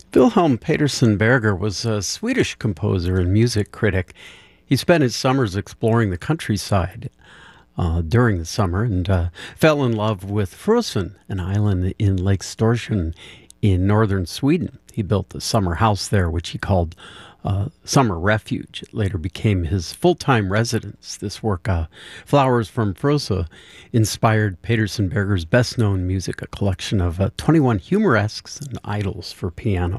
Wilhelm Peterson Berger was a Swedish composer and music critic. He spent his summers exploring the countryside during the summer and fell in love with Frösön, an island in Lake Storsjön in northern Sweden. He built a summer house there, which he called Summer Refuge. It later became his full time residence. This work, Flowers from Frösö, inspired Peterson Berger's best known music, a collection of 21 humoresques and idylls for piano.